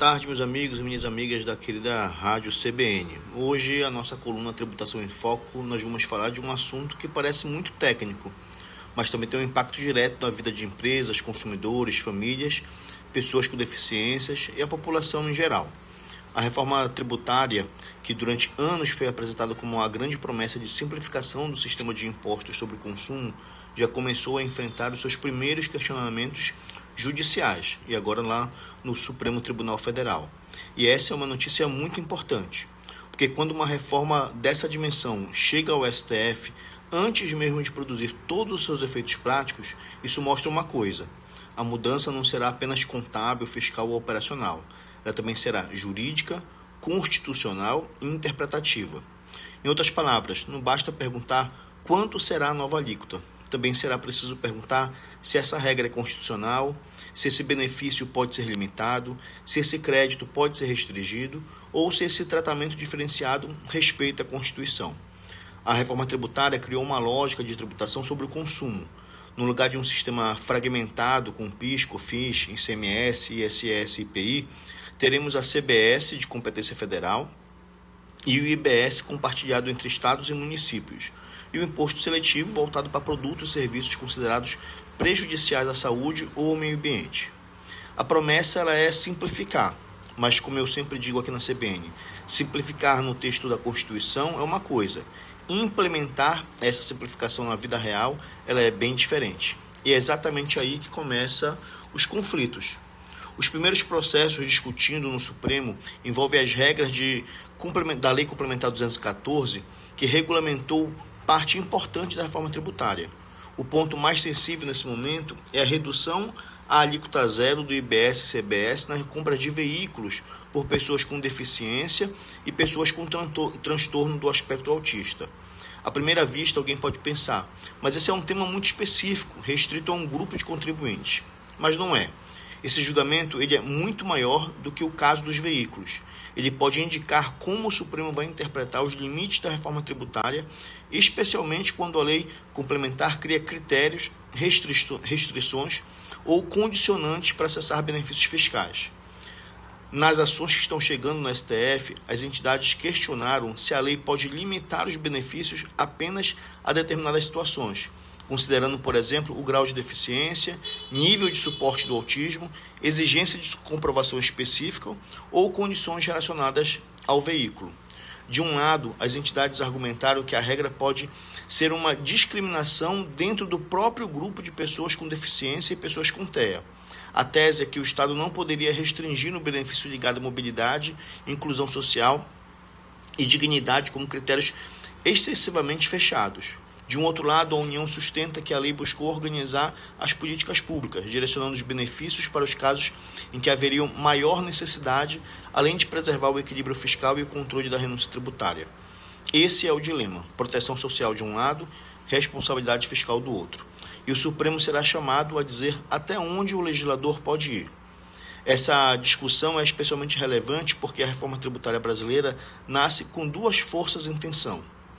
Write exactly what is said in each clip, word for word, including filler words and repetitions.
tarde, meus amigos e minhas amigas da querida Rádio C B N. Hoje, a nossa coluna Tributação em Foco, nós vamos falar de um assunto que parece muito técnico, mas também tem um impacto direto na vida de empresas, consumidores, famílias, pessoas com deficiências e a população em geral. A reforma tributária, que durante anos foi apresentada como uma grande promessa de simplificação do sistema de impostos sobre o consumo, já começou a enfrentar os seus primeiros questionamentos judiciais e agora lá no Supremo Tribunal Federal. E essa é uma notícia muito importante, porque quando uma reforma dessa dimensão chega ao S T F, antes mesmo de produzir todos os seus efeitos práticos, isso mostra uma coisa: a mudança não será apenas contábil, fiscal ou operacional, ela também será jurídica, constitucional e interpretativa. Em outras palavras, não basta perguntar quanto será a nova alíquota, também será preciso perguntar se essa regra é constitucional, se esse benefício pode ser limitado, se esse crédito pode ser restringido ou se esse tratamento diferenciado respeita a Constituição. A reforma tributária criou uma lógica de tributação sobre o consumo. No lugar de um sistema fragmentado com PIS, COFINS, I C M S, I S S e I P I, teremos a C B S de competência federal e o I B S compartilhado entre estados e municípios, e o imposto seletivo voltado para produtos e serviços considerados prejudiciais à saúde ou ao meio ambiente. A promessa ela é simplificar, mas como eu sempre digo aqui na C B N, simplificar no texto da Constituição é uma coisa, implementar essa simplificação na vida real ela é bem diferente. E é exatamente aí que começam os conflitos. Os primeiros processos discutindo no Supremo envolvem as regras de, da Lei Complementar duzentos e catorze, que regulamentou parte importante da reforma tributária. O ponto mais sensível nesse momento é a redução à alíquota zero do I B S e C B S na compra de veículos por pessoas com deficiência e pessoas com transtorno do aspecto autista. À primeira vista, alguém pode pensar, mas esse é um tema muito específico, restrito a um grupo de contribuintes. Mas não é. Esse julgamento ele é muito maior do que o caso dos veículos. Ele pode indicar como o Supremo vai interpretar os limites da reforma tributária, especialmente quando a lei complementar cria critérios, restrições ou condicionantes para acessar benefícios fiscais. Nas ações que estão chegando no S T F, as entidades questionaram se a lei pode limitar os benefícios apenas a determinadas situações, considerando, por exemplo, o grau de deficiência, nível de suporte do autismo, exigência de comprovação específica ou condições relacionadas ao veículo. De um lado, as entidades argumentaram que a regra pode ser uma discriminação dentro do próprio grupo de pessoas com deficiência e pessoas com T E A. A tese é que o Estado não poderia restringir no benefício ligado à mobilidade, inclusão social e dignidade como critérios excessivamente fechados. De um outro lado, a União sustenta que a lei buscou organizar as políticas públicas, direcionando os benefícios para os casos em que haveriam maior necessidade, além de preservar o equilíbrio fiscal e o controle da renúncia tributária. Esse é o dilema: proteção social de um lado, responsabilidade fiscal do outro. E o Supremo será chamado a dizer até onde o legislador pode ir. Essa discussão é especialmente relevante porque a reforma tributária brasileira nasce com duas forças em tensão.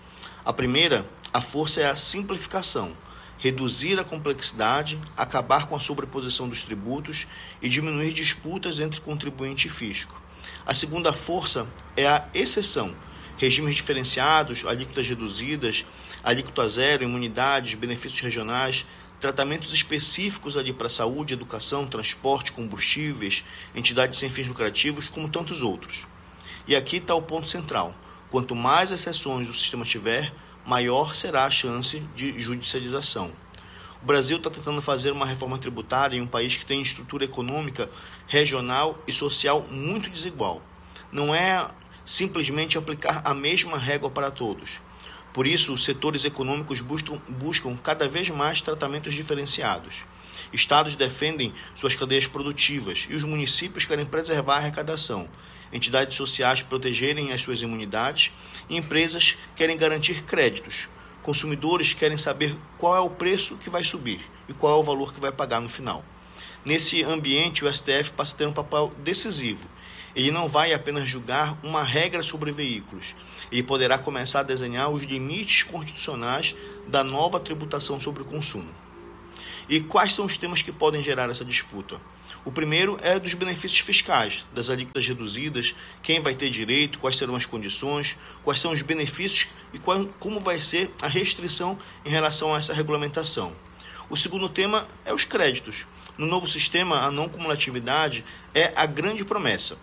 A primeira, a força é a simplificação, reduzir a complexidade, acabar com a sobreposição dos tributos e diminuir disputas entre contribuinte e fisco. A segunda força é a exceção, regimes diferenciados, alíquotas reduzidas, alíquota zero, imunidades, benefícios regionais, tratamentos específicos ali para saúde, educação, transporte, combustíveis, entidades sem fins lucrativos, como tantos outros. E aqui está o ponto central: quanto mais exceções o sistema tiver, maior será a chance de judicialização. O Brasil está tentando fazer uma reforma tributária em um país que tem estrutura econômica, regional e social muito desigual. Não é simplesmente aplicar a mesma régua para todos. Por isso, os setores econômicos buscam, buscam cada vez mais tratamentos diferenciados. Estados defendem suas cadeias produtivas e os municípios querem preservar a arrecadação. Entidades sociais protegerem as suas imunidades e empresas querem garantir créditos. Consumidores querem saber qual é o preço que vai subir e qual é o valor que vai pagar no final. Nesse ambiente, o S T F passa a ter um papel decisivo. Ele não vai apenas julgar uma regra sobre veículos. Ele poderá começar a desenhar os limites constitucionais da nova tributação sobre o consumo. E quais são os temas que podem gerar essa disputa? O primeiro é dos benefícios fiscais, das alíquotas reduzidas, quem vai ter direito, quais serão as condições, quais são os benefícios e qual, como vai ser a restrição em relação a essa regulamentação. O segundo tema é os créditos. No novo sistema, a não cumulatividade é a grande promessa.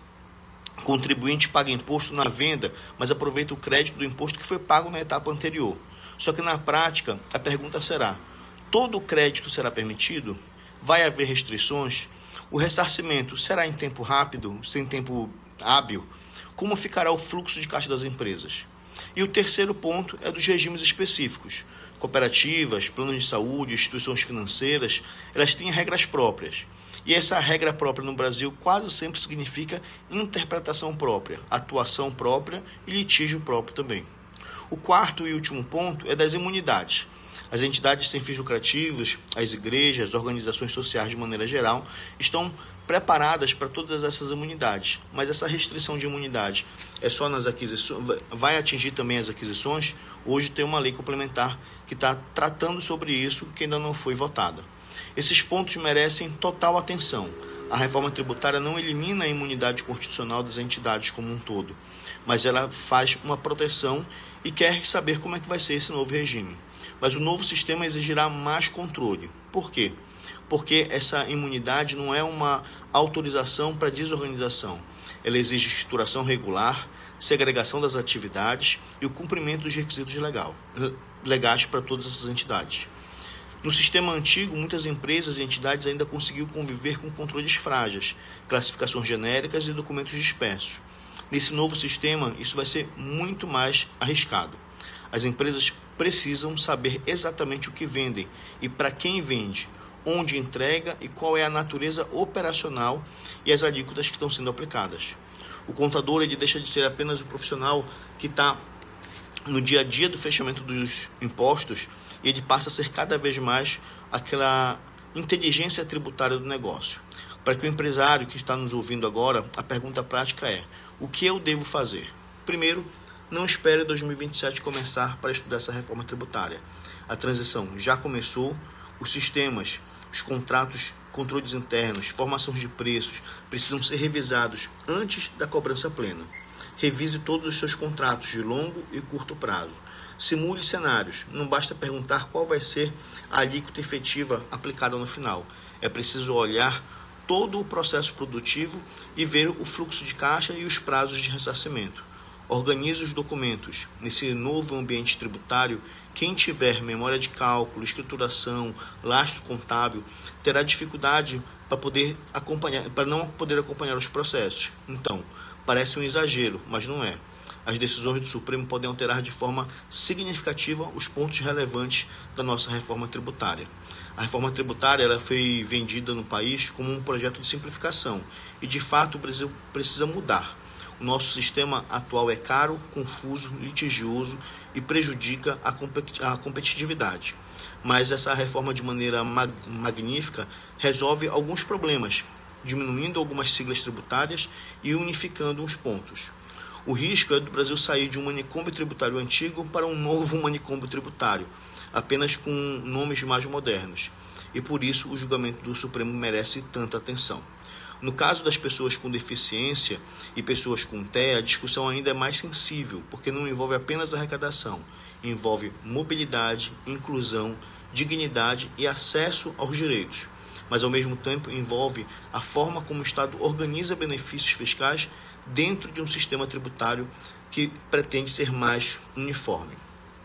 O contribuinte paga imposto na venda, mas aproveita o crédito do imposto que foi pago na etapa anterior. Só que na prática, a pergunta será: todo o crédito será permitido? Vai haver restrições? O ressarcimento será em tempo rápido, sem tempo hábil? Como ficará o fluxo de caixa das empresas? E o terceiro ponto é dos regimes específicos. Cooperativas, planos de saúde, instituições financeiras, elas têm regras próprias. E essa regra própria no Brasil quase sempre significa interpretação própria, atuação própria e litígio próprio também. O quarto e último ponto é das imunidades. As entidades sem fins lucrativos, as igrejas, as organizações sociais de maneira geral, estão preparadas para todas essas imunidades. Mas essa restrição de imunidade é só nas aquisições, vai atingir também as aquisições? Hoje tem uma lei complementar que está tratando sobre isso, que ainda não foi votada. Esses pontos merecem total atenção. A reforma tributária não elimina a imunidade constitucional das entidades como um todo, mas ela faz uma proteção e quer saber como é que vai ser esse novo regime. Mas o novo sistema exigirá mais controle. Por quê? Porque essa imunidade não é uma autorização para desorganização. Ela exige estruturação regular, segregação das atividades e o cumprimento dos requisitos legal, legais para todas essas entidades. No sistema antigo, muitas empresas e entidades ainda conseguiam conviver com controles frágeis, classificações genéricas e documentos dispersos. Nesse novo sistema, isso vai ser muito mais arriscado. As empresas precisam saber exatamente o que vendem e para quem vende, onde entrega e qual é a natureza operacional e as alíquotas que estão sendo aplicadas. O contador ele deixa de ser apenas o profissional que está no dia a dia do fechamento dos impostos e ele passa a ser cada vez mais aquela inteligência tributária do negócio. Para que o empresário que está nos ouvindo agora, a pergunta prática é: o que eu devo fazer? Primeiro, não espere dois mil e vinte e sete começar para estudar essa reforma tributária. A transição já começou, os sistemas, os contratos, controles internos, formações de preços precisam ser revisados antes da cobrança plena. Revise todos os seus contratos de longo e curto prazo. Simule cenários. Não basta perguntar qual vai ser a alíquota efetiva aplicada no final. É preciso olhar todo o processo produtivo e ver o fluxo de caixa e os prazos de ressarcimento. Organize os documentos. Nesse novo ambiente tributário, quem tiver memória de cálculo, escrituração, lastro contábil, terá dificuldade para poder acompanhar, para não poder acompanhar os processos. Então, parece um exagero, mas não é. As decisões do Supremo podem alterar de forma significativa os pontos relevantes da nossa reforma tributária. A reforma tributária ela foi vendida no país como um projeto de simplificação e, de fato, o Brasil precisa mudar. O nosso sistema atual é caro, confuso, litigioso e prejudica a competitividade. Mas essa reforma, de maneira mag- magnífica, resolve alguns problemas, diminuindo algumas siglas tributárias e unificando uns pontos. O risco é do Brasil sair de um manicômio tributário antigo para um novo manicômio tributário, apenas com nomes mais modernos. E por isso o julgamento do Supremo merece tanta atenção. No caso das pessoas com deficiência e pessoas com T E A, a discussão ainda é mais sensível, porque não envolve apenas arrecadação, envolve mobilidade, inclusão, dignidade e acesso aos direitos. Mas, ao mesmo tempo, envolve a forma como o Estado organiza benefícios fiscais dentro de um sistema tributário que pretende ser mais uniforme.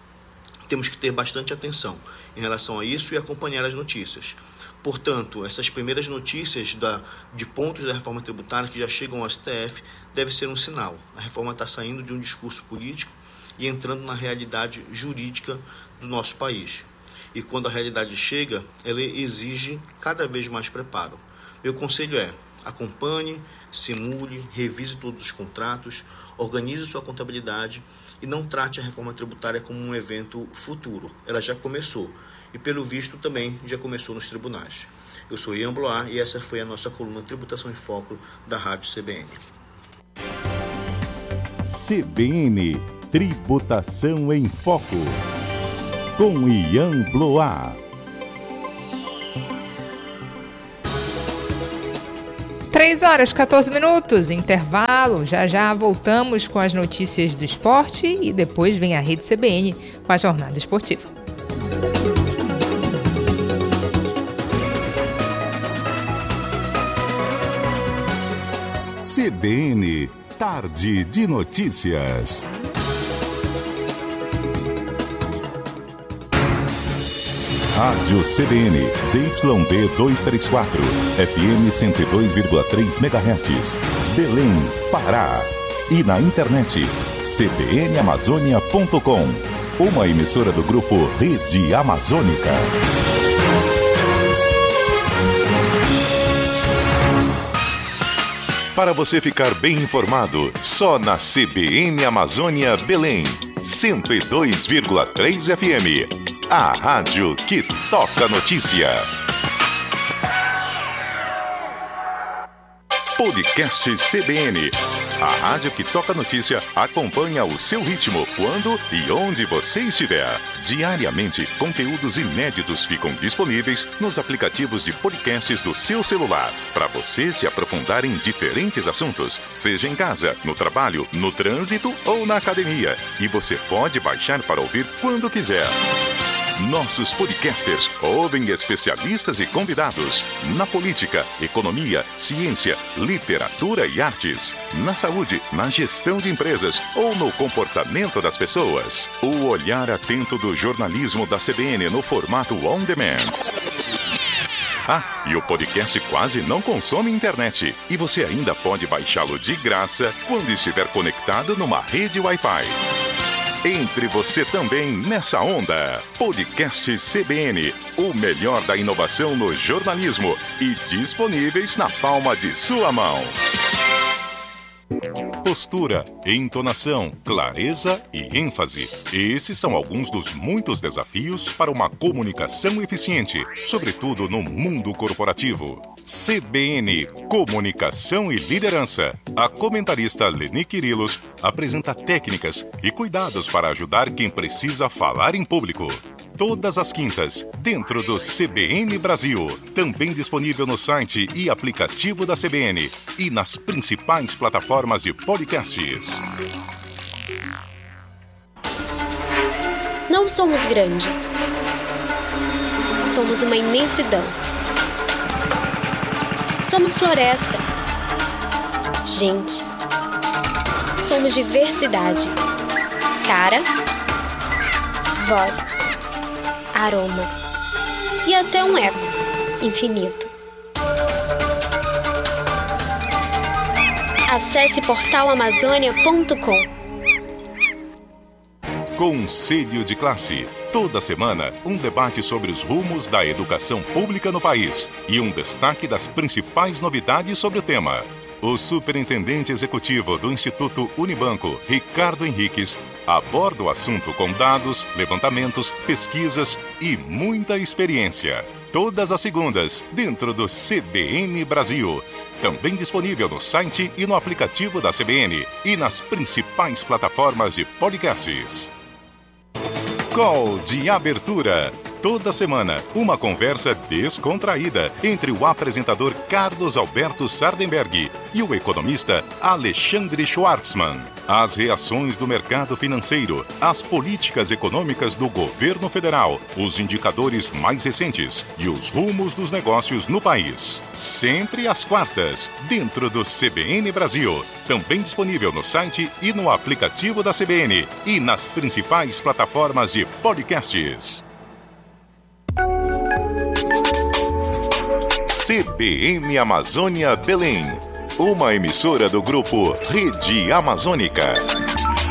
Temos que ter bastante atenção em relação a isso e acompanhar as notícias. Portanto, essas primeiras notícias da, de pontos da reforma tributária que já chegam ao S T F deve ser um sinal. A reforma está saindo de um discurso político e entrando na realidade jurídica do nosso país. E quando a realidade chega, ela exige cada vez mais preparo. Meu conselho é: acompanhe, simule, revise todos os contratos, organize sua contabilidade e não trate a reforma tributária como um evento futuro. Ela já começou e, pelo visto, também já começou nos tribunais. Eu sou Ian Blois e essa foi a nossa coluna Tributação em Foco da Rádio C B N. C B N Tributação em Foco, com Ian Blois. três horas, quatorze minutos, intervalo. Já já voltamos com as notícias do esporte e depois vem a Rede C B N com a jornada esportiva. C B N, Tarde de Notícias. Rádio C B N, Z Y B duzentos e trinta e quatro, F M cento e dois vírgula três megahertz, Belém, Pará. E na internet, c b n amazônia ponto com, uma emissora do grupo Rede Amazônica. Para você ficar bem informado, só na C B N Amazônia Belém, cento e dois vírgula três F M. A rádio que toca notícia. Podcast C B N. A rádio que toca notícia acompanha o seu ritmo, quando e onde você estiver. Diariamente, conteúdos inéditos ficam disponíveis nos aplicativos de podcasts do seu celular, para você se aprofundar em diferentes assuntos, seja em casa, no trabalho, no trânsito ou na academia. E você pode baixar para ouvir quando quiser. Nossos podcasters ouvem especialistas e convidados na política, economia, ciência, literatura e artes, na saúde, na gestão de empresas ou no comportamento das pessoas. O olhar atento do jornalismo da C B N no formato on demand. Ah, e o podcast quase não consome internet. E você ainda pode baixá-lo de graça quando estiver conectado numa rede Wi-Fi. Entre você também nessa onda. Podcast C B N, o melhor da inovação no jornalismo e disponíveis na palma de sua mão. Postura, entonação, clareza e ênfase. Esses são alguns dos muitos desafios para uma comunicação eficiente, sobretudo no mundo corporativo. C B N, Comunicação e Liderança. A comentarista Leni Quirilos apresenta técnicas e cuidados para ajudar quem precisa falar em público. Todas as quintas, dentro do C B N Brasil. Também disponível no site e aplicativo da C B N e nas principais plataformas de podcasts. Não somos grandes. Somos uma imensidão. Somos floresta. Gente. Somos diversidade. Cara. Voz. Aroma. E até um eco infinito. Acesse portal amazônia ponto com. Conselho de Classe. Toda semana, um debate sobre os rumos da educação pública no país e um destaque das principais novidades sobre o tema. O superintendente executivo do Instituto Unibanco, Ricardo Henriques, aborda o assunto com dados, levantamentos, pesquisas e muita experiência. Todas as segundas, dentro do C B N Brasil. Também disponível no site e no aplicativo da C B N e nas principais plataformas de podcasts. Call de abertura. Toda semana, uma conversa descontraída entre o apresentador Carlos Alberto Sardenberg e o economista Alexandre Schwartzman. As reações do mercado financeiro, as políticas econômicas do governo federal, os indicadores mais recentes e os rumos dos negócios no país. Sempre às quartas, dentro do C B N Brasil. Também disponível no site e no aplicativo da C B N e nas principais plataformas de podcasts. C B N Amazônia Belém, uma emissora do grupo Rede Amazônica.